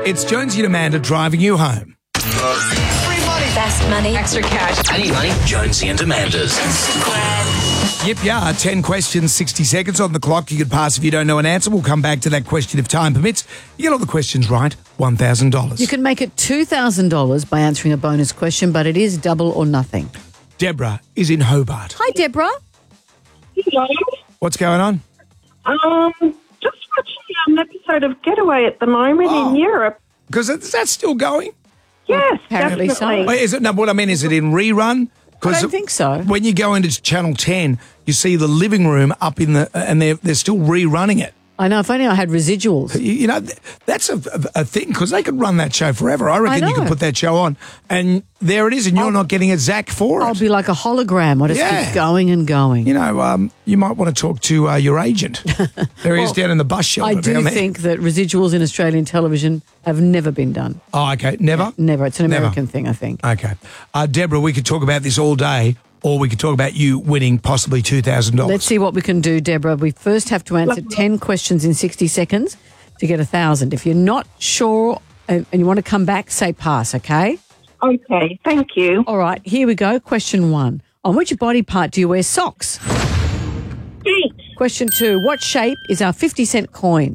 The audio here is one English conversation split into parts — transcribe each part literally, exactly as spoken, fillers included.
It's Jonesy and Amanda driving you home. Free money. Fast money. Extra cash. I need money. Jonesy and Amanda's. Yep, yeah, ten questions, sixty seconds on the clock. You could pass if you don't know an answer. We'll come back to that question if time permits. You get all the questions right, one thousand dollars. You can make it two thousand dollars by answering a bonus question, but it is double or nothing. Deborah is in Hobart. Hi, Deborah. Hello. What's going on? Um, just watching an episode of Getaway at the moment Oh. in Europe. Because is that still going? Yes, apparently so. definitely. Wait, is it? No, what I mean is it in rerun? I don't think so. When you go into Channel ten, you see the living room up in the, and they're they're still rerunning it. I know. If only I had residuals. You, you know, th- that's a, a, a thing because they could run that show forever. I reckon I you could know. put that show on, and there it is, and you're I'll- not getting a Zach for it. I'll be like a hologram. I just Yeah. keep going and going. You know, um, you might want to talk to uh, your agent. There he is Well, down in the bus shelter. I do down there. think that residuals in Australian television have never been done. Oh, okay. Never? Never. It's an Never. American thing, I think. Okay. Uh, Deborah, we could talk about this all day, or we could talk about you winning possibly two thousand dollars. Let's see what we can do, Deborah. We first have to answer ten questions in sixty seconds to get a thousand. If you're not sure and and you want to come back, say pass, okay? Okay, thank you. All right, here we go. Question one. On which body part do you wear socks? Feet. Question two. What shape is our fifty cent coin?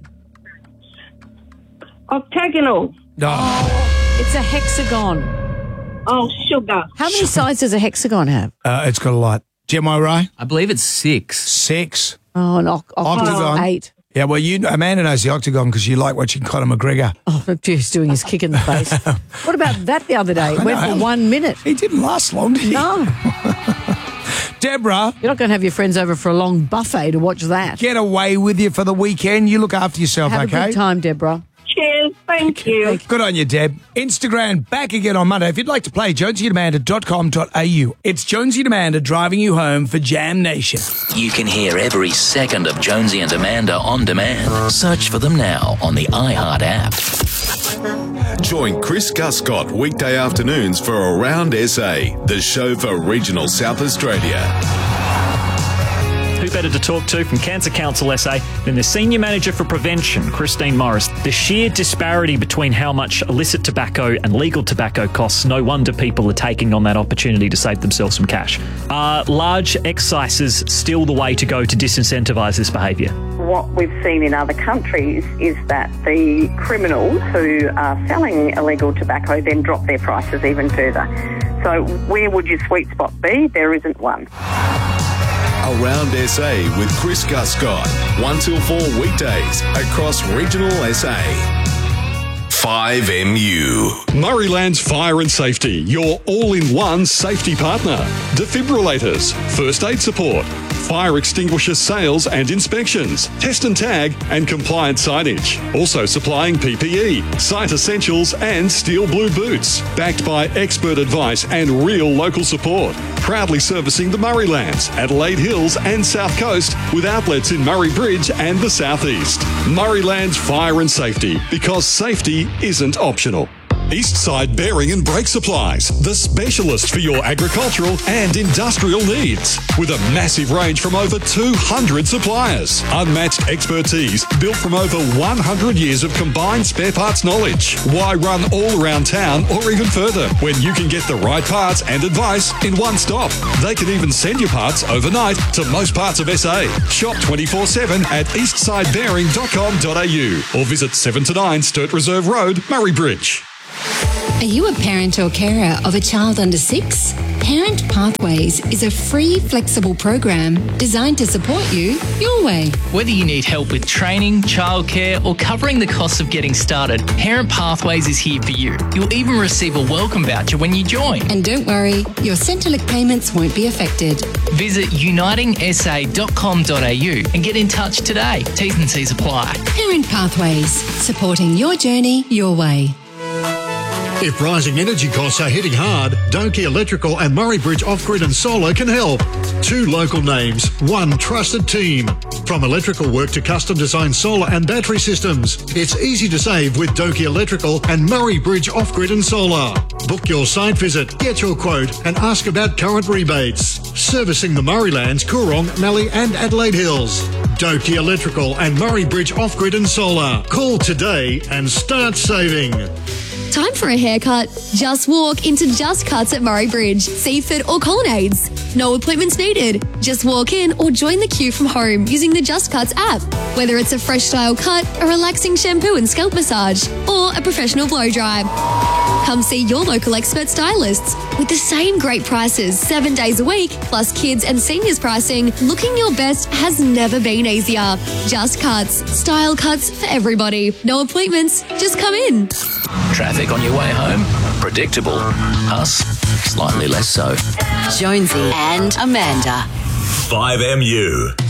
Octagonal. No. It's a hexagon. Oh, sugar. How many sides does a hexagon have? Uh, it's got a lot. Am I right? I believe it's six. Six. Oh, an oc- octagon. Octagon. Eight. Yeah, well, you Amanda knows the octagon because you like watching Conor McGregor. Oh, he's doing his kick in the face. What about that the other day? It went know. for one minute. He didn't last long, did he? No. Deborah, You're not going to have your friends over for a long buffet to watch that. get away with you for the weekend. You look after yourself, Have okay? a good time, Deborah. Cheers, thank you. Good on you, Deb. Instagram back again on Monday. If you'd like to play, jonesy and amanda dot com dot a u. It's Jonesy and Amanda driving you home for Jam Nation. You can hear every second of Jonesy and Amanda on demand. Search for them now on the iHeart app. Join Chris Guscott weekday afternoons for Around S A, the show for regional South Australia. Who better to talk to from Cancer Council S A than the Senior Manager for Prevention, Christine Morris. The sheer disparity between how much illicit tobacco and legal tobacco costs, no wonder people are taking on that opportunity to save themselves some cash. Are large excises still the way to go to disincentivise this behaviour? What we've seen in other countries is that the criminals who are selling illegal tobacco then drop their prices even further. So where would your sweet spot be? There isn't one. Around S A with Chris Guscott, one till four weekdays across regional S A. five M U. Murrayland's Fire and Safety, your all-in-one safety partner. Defibrillators, first aid support, fire extinguisher sales and inspections, test and tag and compliant signage. Also supplying P P E, site essentials and steel blue boots. Backed by expert advice and real local support. Proudly servicing the Murraylands, Adelaide Hills and South Coast with outlets in Murray Bridge and the Southeast. Murrayland's Fire and Safety, because safety isn't optional. Eastside Bearing and Brake Supplies, the specialist for your agricultural and industrial needs. With a massive range from over two hundred suppliers. Unmatched expertise built from over one hundred years of combined spare parts knowledge. Why run all around town or even further when you can get the right parts and advice in one stop? They can even send you parts overnight to most parts of S A. Shop twenty-four seven at eastside bearing dot com dot a u or visit seven to nine Sturt Reserve Road, Murray Bridge. Are you a parent or carer of a child under six? Parent Pathways is a free, flexible program designed to support you your way. Whether you need help with training, childcare, or covering the costs of getting started, Parent Pathways is here for you. You'll even receive a welcome voucher when you join. And don't worry, your Centrelink payments won't be affected. Visit uniting s a dot com dot a u and get in touch today. T's and C's apply. Parent Pathways, supporting your journey your way. If rising energy costs are hitting hard, Doki Electrical and Murray Bridge Off-Grid and Solar can help. Two local names, one trusted team. From electrical work to custom designed solar and battery systems, it's easy to save with Doki Electrical and Murray Bridge Off-Grid and Solar. Book your site visit, get your quote and ask about current rebates. Servicing the Murraylands, Coorong, Mallee and Adelaide Hills. Doki Electrical and Murray Bridge Off-Grid and Solar. Call today and start saving. Time for a haircut? Just walk into Just Cuts at Murray Bridge, Seaford or Colonnades. No appointments needed. Just walk in or join the queue from home using the Just Cuts app. Whether it's a fresh style cut, a relaxing shampoo and scalp massage, or a professional blow dry. Come see your local expert stylists. With the same great prices seven days a week, plus kids and seniors pricing, looking your best has never been easier. Just Cuts. Style cuts for everybody. No appointments. Just come in. Traffic on your way home? Predictable. Us? Slightly less so. Jonesy and Amanda. five M U.